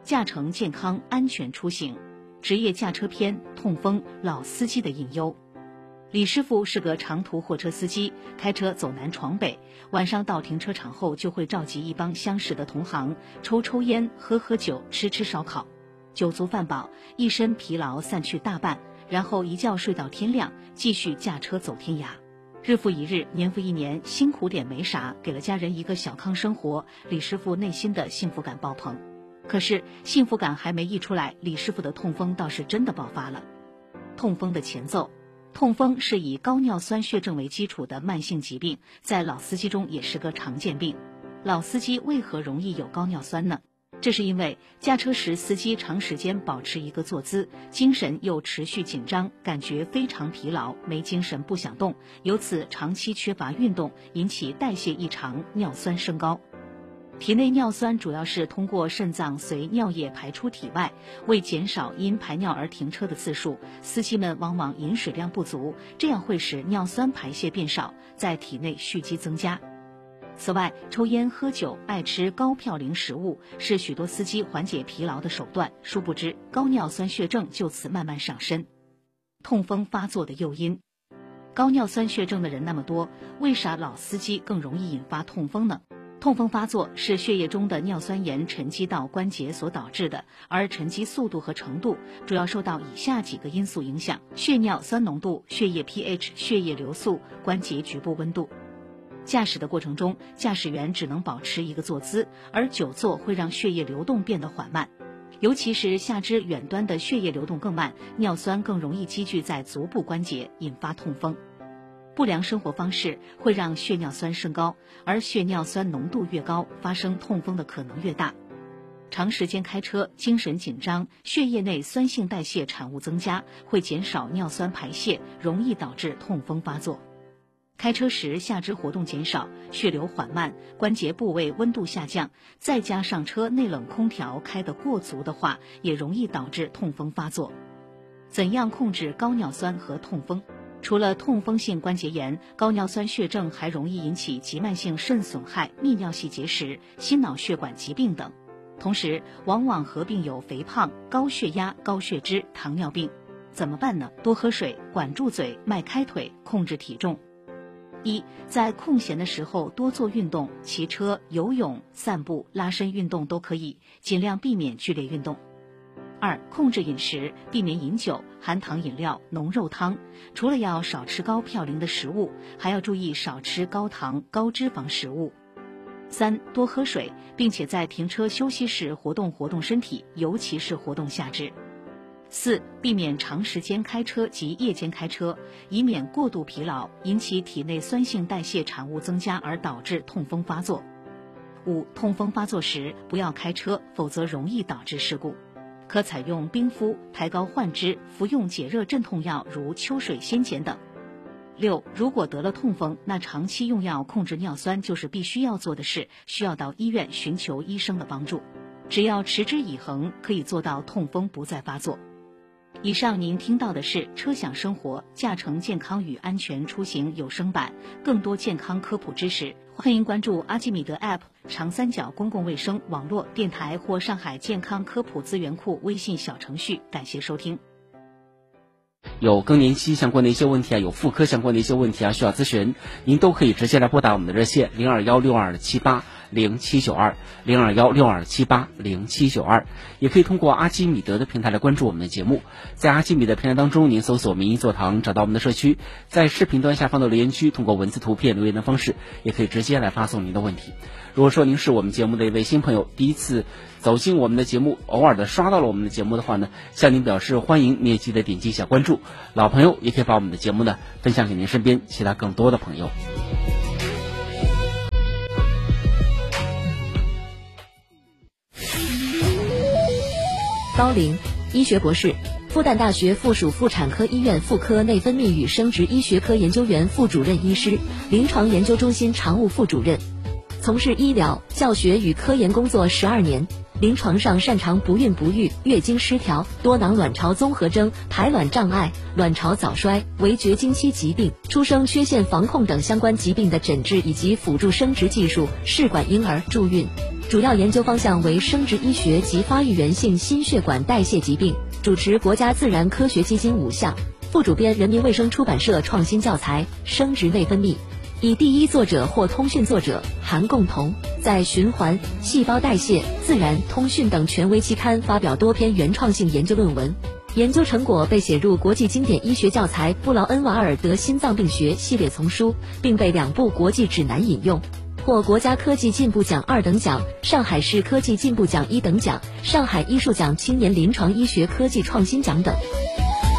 驾乘健康安全出行，职业驾车篇痛风老司机的隐忧。李师傅是个长途货车司机，开车走南闯北，晚上到停车场后就会召集一帮相识的同行，抽烟，喝酒，吃烧烤，酒足饭饱，一身疲劳散去大半，然后一觉睡到天亮，继续驾车走天涯。日复一日，年复一年，辛苦点没啥，给了家人一个小康生活，李师傅内心的幸福感爆棚。可是幸福感还没溢出来，李师傅的痛风倒是真的爆发了。痛风的前奏。痛风是以高尿酸血症为基础的慢性疾病，在老司机中也是个常见病。老司机为何容易有高尿酸呢？这是因为驾车时司机长时间保持一个坐姿，精神又持续紧张，感觉非常疲劳，没精神不想动，由此长期缺乏运动，引起代谢异常，尿酸升高。体内尿酸主要是通过肾脏随尿液排出体外，为减少因排尿而停车的次数，司机们往往饮水量不足，这样会使尿酸排泄变少，在体内蓄积增加。此外，抽烟喝酒爱吃高嘌呤食物是许多司机缓解疲劳的手段，殊不知高尿酸血症就此慢慢上身。痛风发作的诱因。高尿酸血症的人那么多，为啥老司机更容易引发痛风呢？痛风发作是血液中的尿酸盐沉积到关节所导致的，而沉积速度和程度主要受到以下几个因素影响：血尿酸浓度、血液 pH、血液流速、关节局部温度。驾驶的过程中，驾驶员只能保持一个坐姿，而久坐会让血液流动变得缓慢，尤其是下肢远端的血液流动更慢，尿酸更容易积聚在足部关节，引发痛风。不良生活方式会让血尿酸升高，而血尿酸浓度越高，发生痛风的可能越大。长时间开车，精神紧张，血液内酸性代谢产物增加，会减少尿酸排泄，容易导致痛风发作。开车时下肢活动减少，血流缓慢，关节部位温度下降，再加上车内冷空调开得过足的话，也容易导致痛风发作。怎样控制高尿酸和痛风？除了痛风性关节炎，高尿酸血症还容易引起急慢性肾损害、泌尿系结石、心脑血管疾病等，同时往往合并有肥胖、高血压、高血脂、糖尿病。怎么办呢？多喝水，管住嘴，迈开腿，控制体重。一，在空闲的时候多做运动，骑车、游泳、散步、拉伸运动都可以，尽量避免剧烈运动。二，控制饮食，避免饮酒、含糖饮料、浓肉汤，除了要少吃高嘌呤的食物，还要注意少吃高糖、高脂肪食物。三，多喝水，并且在停车休息时活动活动身体，尤其是活动下肢。四，避免长时间开车及夜间开车，以免过度疲劳，引起体内酸性代谢产物增加而导致痛风发作。五，痛风发作时不要开车，否则容易导致事故。可采用冰敷、抬高患肢，服用解热镇痛药如秋水仙碱等。六，如果得了痛风，那长期用药控制尿酸就是必须要做的事，需要到医院寻求医生的帮助。只要持之以恒，可以做到痛风不再发作。以上您听到的是车享生活驾乘健康与安全出行有声版，更多健康科普知识，欢迎关注阿基米德 App、长三角公共卫生网络电台或上海健康科普资源库微信小程序。感谢收听。 有更年期相关的一些问题啊，有妇科相关的一些问题啊，需要咨询，您都可以直接来拨打我们的热线021627802792，021627802792，也可以通过阿基米德的平台来关注我们的节目。在阿基米德平台当中，您搜索民医座堂，找到我们的社区，在视频端下方的留言区，通过文字、图片留言的方式，也可以直接来发送您的问题。如果说您是我们节目的一位新朋友，第一次走进我们的节目，偶尔的刷到了我们的节目的话呢，向您表示欢迎，你也记得点击一下关注。老朋友也可以把我们的节目呢分享给您身边其他更多的朋友。 高龄，医学博士，复旦大学附属妇产科医院妇科内分泌与生殖医学科研究员副主任医师，临床研究中心常务副主任，从事医疗、教学与科研工作12年，临床上擅长不孕不育、月经失调、多囊卵巢综合征、排卵障碍、卵巢早衰、围绝经期疾病、出生缺陷防控等相关疾病的诊治以及辅助生殖技术、试管婴儿、助孕。 主要研究方向为生殖医学及发育源性心血管代谢疾病，主持国家自然科学基金5项，副主编人民卫生出版社创新教材《生殖内分泌》，以第一作者或通讯作者韩共同在《循环、细胞代谢、自然》、通讯等权威期刊发表多篇原创性研究论文，研究成果被写入国际经典医学教材布劳恩瓦尔德心脏病学系列丛书，并被2部国际指南引用，获国家科技进步奖2等奖、上海市科技进步奖1等奖、上海医术奖青年临床医学科技创新奖等。